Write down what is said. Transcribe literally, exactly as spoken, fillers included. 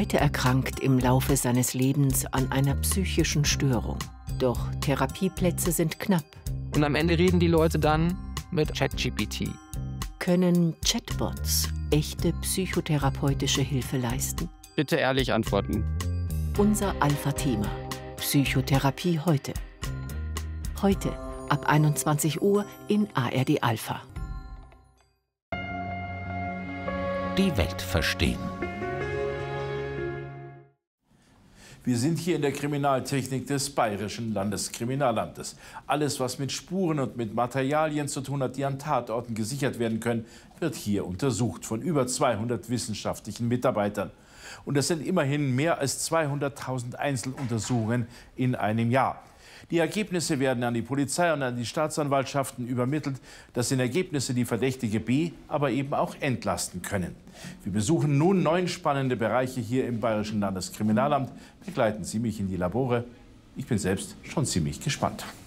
zweite erkrankt im Laufe seines Lebens an einer psychischen Störung. Doch Therapieplätze sind knapp. Und am Ende reden die Leute dann mit ChatGPT. Können Chatbots echte psychotherapeutische Hilfe leisten? Bitte ehrlich antworten. Unser Alpha-Thema. Psychotherapie heute. Heute ab einundzwanzig Uhr in A R D Alpha. Die Welt verstehen. Wir sind hier in der Kriminaltechnik des Bayerischen Landeskriminalamtes. Alles, was mit Spuren und mit Materialien zu tun hat, die an Tatorten gesichert werden können, wird hier untersucht von über zweihundert wissenschaftlichen Mitarbeitern. Und das sind immerhin mehr als zweihunderttausend Einzeluntersuchungen in einem Jahr. Die Ergebnisse werden an die Polizei und an die Staatsanwaltschaften übermittelt. Das sind Ergebnisse, die Verdächtige B aber eben auch entlasten können. Wir besuchen nun neun spannende Bereiche hier im Bayerischen Landeskriminalamt. Begleiten Sie mich in die Labore. Ich bin selbst schon ziemlich gespannt.